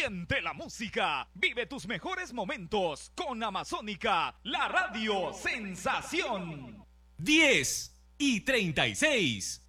Siente la música, vive tus mejores momentos con Amazónica, la radio sensación. 10:36.